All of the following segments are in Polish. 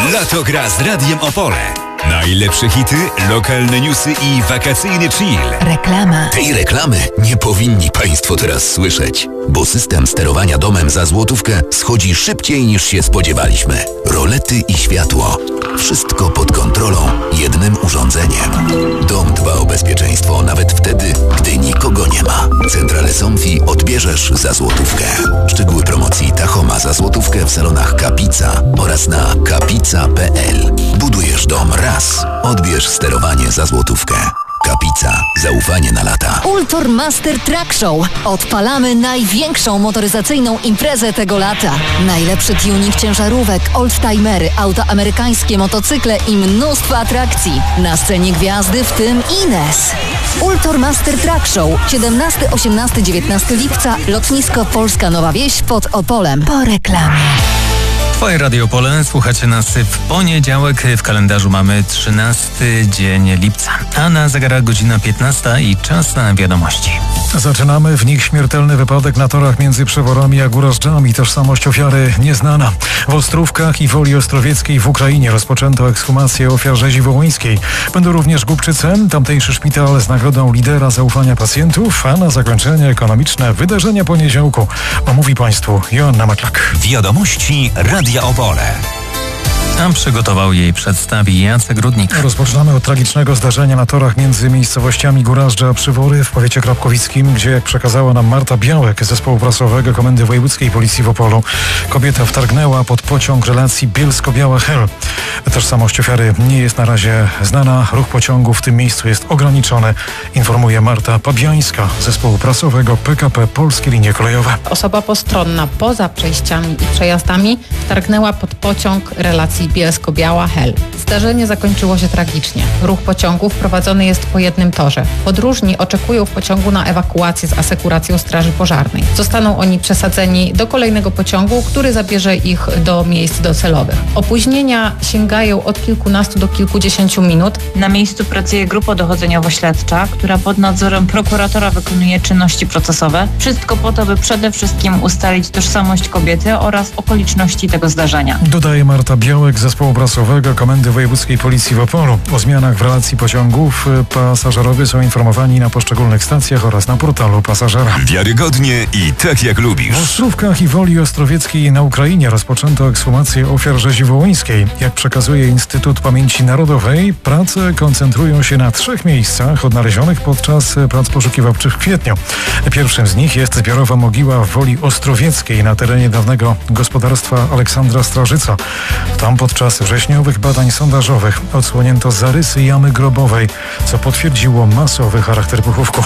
Lato gra z Radiem Opole. Najlepsze hity, lokalne newsy i wakacyjny chill. Reklama. Tej reklamy nie powinni Państwo teraz słyszeć, bo system sterowania domem za złotówkę schodzi szybciej niż się spodziewaliśmy. Rolety i światło. Wszystko pod kontrolą jednym urządzeniem. Dom dba o bezpieczeństwo nawet wtedy, gdy nikogo nie ma. Centrale Somfy odbierzesz za złotówkę. Szczegóły promocji Tachoma za złotówkę w salonach Kapica oraz na kapica.pl. Budujesz dom raz. Odbierz sterowanie za złotówkę. Kapica. Zaufanie na lata. Ultor Master Truck Show. Odpalamy największą motoryzacyjną imprezę tego lata. Najlepszy tuning ciężarówek, oldtimery, auta amerykańskie, motocykle i mnóstwo atrakcji. Na scenie gwiazdy, w tym Ines. Ultor Master Truck Show. 17, 18, 19 lipca. Lotnisko Polska Nowa Wieś pod Opolem. Po reklamie. Twoje Radio Opole, słuchacie nas w poniedziałek, w kalendarzu mamy 13 dzień lipca, a na zegarach godzina 15 i czas na wiadomości. Zaczynamy w nich śmiertelny wypadek na torach między Przeworami a Górażdżami. Tożsamość ofiary nieznana. W Ostrówkach i Woli Ostrowieckiej w Ukrainie rozpoczęto ekshumację ofiar rzezi wołyńskiej. Będą również Głubczyce, tamtejszy szpital z nagrodą lidera zaufania pacjentów, a na zakończenie ekonomiczne wydarzenia poniedziałku omówi Państwu Joanna Matlak. Wiadomości Radia Opole. A przygotował jej przedstawi Jacek Rudnik. Rozpoczynamy od tragicznego zdarzenia na torach między miejscowościami Górażdża a Przywory w powiecie krapkowickim, gdzie, jak przekazała nam Marta Białek z zespołu prasowego Komendy Wojewódzkiej Policji w Opolu, kobieta wtargnęła pod pociąg relacji Bielsko-Biała-Hel. Tożsamość ofiary nie jest na razie znana. Ruch pociągu w tym miejscu jest ograniczony, informuje Marta Pabiańska z zespołu prasowego PKP Polskie Linie Kolejowe. Osoba postronna poza przejściami i przejazdami wtargnęła pod pociąg relacji Bielsko-Biała-Hel. Zdarzenie zakończyło się tragicznie. Ruch pociągu prowadzony jest po jednym torze. Podróżni oczekują w pociągu na ewakuację z asekuracją Straży Pożarnej. Zostaną oni przesadzeni do kolejnego pociągu, który zabierze ich do miejsc docelowych. Opóźnienia sięgają od kilkunastu do kilkudziesięciu minut. Na miejscu pracuje grupa dochodzeniowo-śledcza, która pod nadzorem prokuratora wykonuje czynności procesowe. Wszystko po to, by przede wszystkim ustalić tożsamość kobiety oraz okoliczności tego zdarzenia. Dodaje Marta Białek z zespołu prasowego Komendy Wojewódzkiej Policji w Opolu. O zmianach w relacji pociągów pasażerowie są informowani na poszczególnych stacjach oraz na portalu pasażera. Wiarygodnie i tak jak lubisz. W Ostrówkach i Woli Ostrowieckiej na Ukrainie rozpoczęto ekshumację ofiar rzezi wołyńskiej. Jak przekazuje Instytut Pamięci Narodowej, prace koncentrują się na 3 miejscach odnalezionych podczas prac poszukiwawczych w kwietniu. Pierwszym z nich jest zbiorowa mogiła w Woli Ostrowieckiej na terenie dawnego gospodarstwa Aleksandra Strażyca. Tam podczas wrześniowych badań sondażowych odsłonięto zarysy jamy grobowej, co potwierdziło masowy charakter pochówku.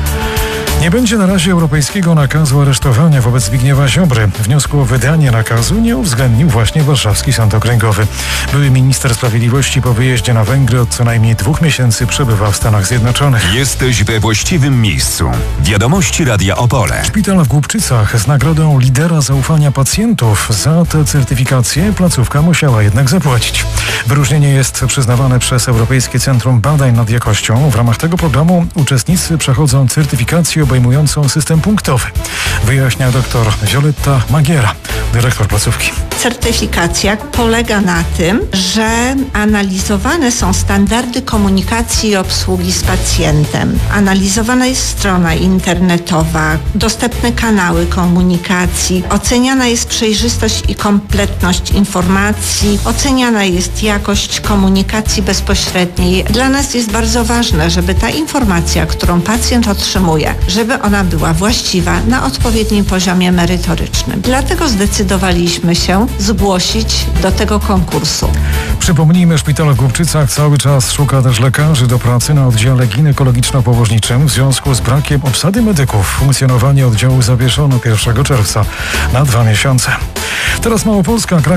Nie będzie na razie europejskiego nakazu aresztowania wobec Zbigniewa Ziobry. Wniosku o wydanie nakazu nie uwzględnił właśnie warszawski sąd okręgowy. Były minister sprawiedliwości po wyjeździe na Węgry od co najmniej 2 miesięcy przebywa w Stanach Zjednoczonych. Jesteś we właściwym miejscu. Wiadomości Radia Opole. Szpital w Głubczycach z nagrodą lidera zaufania pacjentów. Za tę certyfikację placówka musiała jednak zapłacić. Wyróżnienie jest przyznawane przez Europejskie Centrum Badań nad Jakością. W ramach tego programu uczestnicy przechodzą certyfikację obejmującą system punktowy. Wyjaśnia dr Violetta Magiera, dyrektor placówki. Certyfikacja polega na tym, że analizowane są standardy komunikacji i obsługi z pacjentem. Analizowana jest strona internetowa, dostępne kanały komunikacji, oceniana jest przejrzystość i kompletność informacji, oceniana jest jakość komunikacji bezpośredniej. Dla nas jest bardzo ważne, żeby ta informacja, którą pacjent otrzymuje, żeby ona była właściwa na odpowiednim poziomie merytorycznym. Dlatego zdecydowaliśmy się zgłosić do tego konkursu. Przypomnijmy, szpital w Głubczycach cały czas szuka też lekarzy do pracy na oddziale ginekologiczno-położniczym. W związku z brakiem obsady medyków funkcjonowanie oddziału zawieszono 1 czerwca na 2 miesiące. Teraz Małopolska.